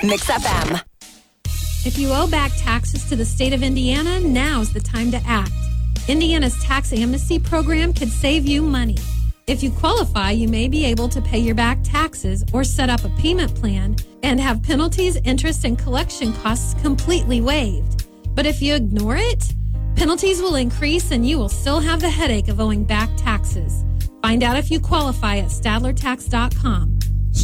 Mix FM. If you owe back taxes to the state of Indiana, now's the time to act. Indiana's tax amnesty program could save you money. If you qualify, you may be able to pay your back taxes or set up a payment plan and have penalties, interest, and collection costs completely waived. But if you ignore it, penalties will increase and you will still have the headache of owing back taxes. Find out if you qualify at StadlerTax.com.